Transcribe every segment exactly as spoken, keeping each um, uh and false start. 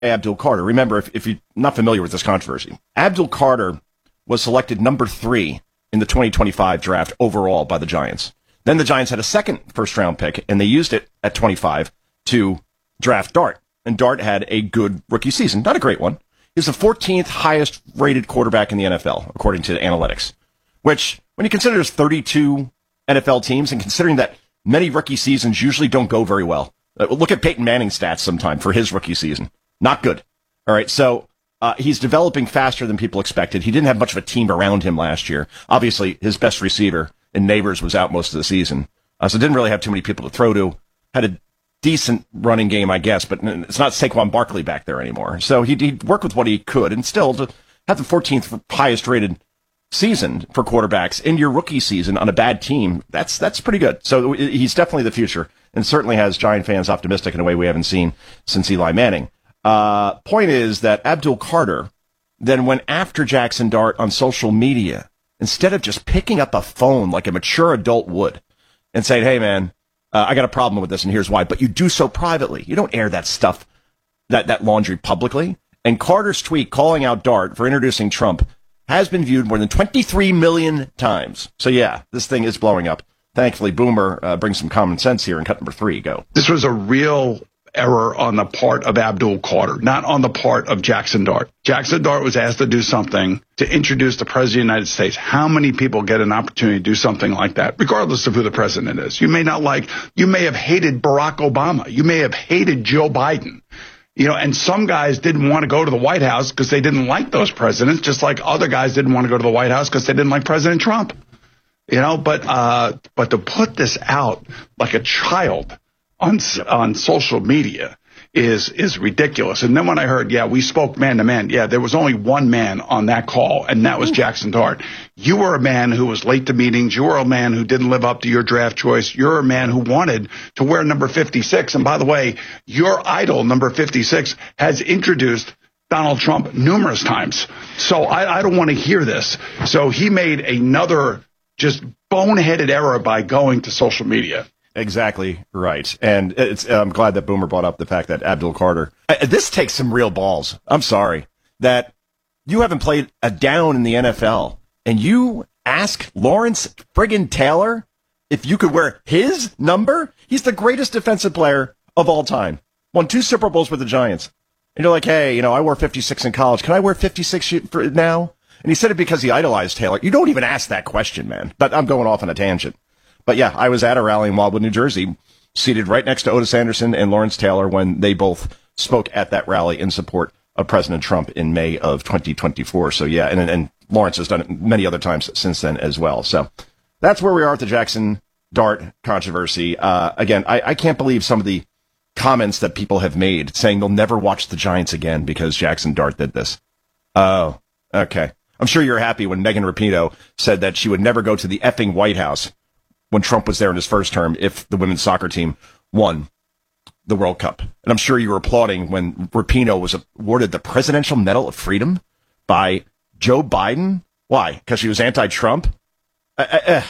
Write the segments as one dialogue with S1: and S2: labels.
S1: Abdul Carter. Remember, if, if you're not familiar with this controversy, Abdul Carter was selected number three in the twenty twenty-five draft overall by the Giants. Then the Giants had a second first-round pick, and they used it at twenty-five to draft Dart. And Dart had a good rookie season. Not a great one. He's the fourteenth highest-rated quarterback in the N F L, according to analytics. Which, when you consider there's thirty-two N F L teams, and considering that many rookie seasons usually don't go very well. Uh, look at Peyton Manning's stats sometime for his rookie season. Not good. All right, so uh, he's developing faster than people expected. He didn't have much of a team around him last year. Obviously, his best receiver in Neighbors was out most of the season, uh, so didn't really have too many people to throw to. Had a decent running game, I guess, but it's not Saquon Barkley back there anymore. So he he worked with what he could, and still to have the fourteenth highest-rated season for quarterbacks in your rookie season on a bad team, that's that's pretty good. So he's definitely the future, and certainly has Giant fans optimistic in a way we haven't seen since Eli Manning. Uh, point is that Abdul Carter then went after Jackson Dart on social media instead of just picking up a phone like a mature adult would and saying, hey, man, uh, I got a problem with this, and here's why. But you do so privately. You don't air that stuff, that, that laundry publicly. And Carter's tweet calling out Dart for introducing Trump has been viewed more than twenty-three million times. So, yeah, this thing is blowing up. Thankfully, Boomer uh, brings some common sense here in cut number three. Go.
S2: This was a real error on the part of Abdul Carter, not on the part of Jackson Dart. Jackson Dart was asked to do something to introduce the President of the United States. How many people get an opportunity to do something like that, regardless of who the president is? You may not like, you may have hated Barack Obama. You may have hated Joe Biden. You know, and some guys didn't want to go to the White House because they didn't like those presidents, just like other guys didn't want to go to the White House because they didn't like President Trump. You know, but uh, but to put this out like a child on on social media is is ridiculous. And then when I heard, yeah, we spoke man to man, yeah, there was only one man on that call, and that was Jackson Dart. You were a man who was late to meetings. You were a man who didn't live up to your draft choice. You're a man who wanted to wear number fifty-six. And by the way, your idol, number fifty-six, has introduced Donald Trump numerous times. So I, I don't want to hear this. So he made another just boneheaded error by going to social media.
S1: Exactly right. And it's, I'm glad that Boomer brought up the fact that Abdul Carter, uh, this takes some real balls. I'm sorry that you haven't played a down in the N F L and you ask Lawrence friggin' Taylor if you could wear his number. He's the greatest defensive player of all time. Won two Super Bowls with the Giants. And you're like, hey, you know, I wore fifty-six in college. Can I wear fifty-six for now? And he said it because he idolized Taylor. You don't even ask that question, man. But I'm going off on a tangent. But yeah, I was at a rally in Wildwood, New Jersey, seated right next to Otis Anderson and Lawrence Taylor when they both spoke at that rally in support of President Trump in May of twenty twenty-four. So yeah, and, and Lawrence has done it many other times since then as well. So that's where we are with the Jackson Dart controversy. Uh, again, I, I can't believe some of the comments that people have made saying they'll never watch the Giants again because Jackson Dart did this. Oh, okay. I'm sure you're happy when Megan Rapinoe said that she would never go to the effing White House when Trump was there in his first term if the women's soccer team won the World Cup. And I'm sure you were applauding when Rapinoe was awarded the Presidential Medal of Freedom by Joe Biden. Why? Because she was anti-Trump? Uh, uh, uh.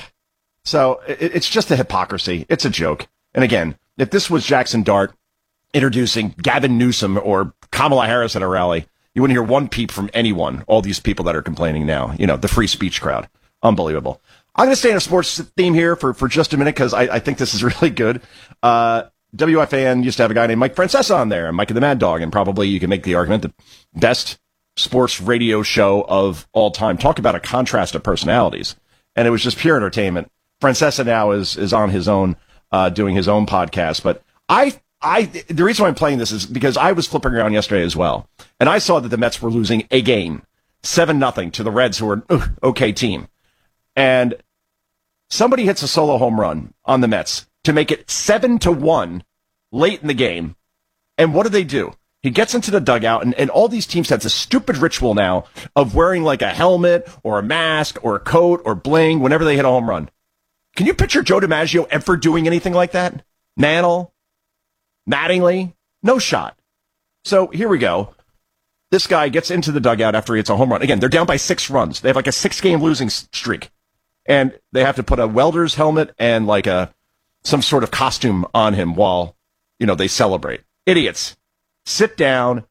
S1: So it, it's just a hypocrisy. It's a joke. And again, if this was Jackson Dart introducing Gavin Newsom or Kamala Harris at a rally, you wouldn't hear one peep from anyone, all these people that are complaining now. You know, the free speech crowd. Unbelievable. I'm going to stay in a sports theme here for, for just a minute because I, I think this is really good. Uh, W F A N used to have a guy named Mike Francesa on there, Mike and the Mad Dog, and probably you can make the argument the best sports radio show of all time. Talk about a contrast of personalities. And it was just pure entertainment. Francesa now is is on his own, uh, doing his own podcast. But I, I, the reason why I'm playing this is because I was flipping around yesterday as well. And I saw that the Mets were losing a game, seven nothing to the Reds, who are an okay team. And somebody hits a solo home run on the Mets to make it seven to one late in the game. And what do they do? He gets into the dugout, and, and all these teams have this stupid ritual now of wearing like a helmet or a mask or a coat or bling whenever they hit a home run. Can you picture Joe DiMaggio ever doing anything like that? Mantle? Mattingly? No shot. So here we go. This guy gets into the dugout after he hits a home run. Again, they're down by six runs. They have like a six-game losing streak. And they have to put a welder's helmet and like a some sort of costume on him while, you know, they celebrate. Idiots. Sit down,